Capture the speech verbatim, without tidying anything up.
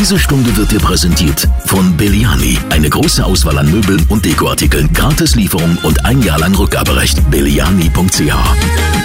Diese Stunde wird dir präsentiert von Belliani. Eine große Auswahl an Möbeln und Dekoartikeln, Gratislieferung und ein Jahr lang Rückgaberecht. Belliani punkt c h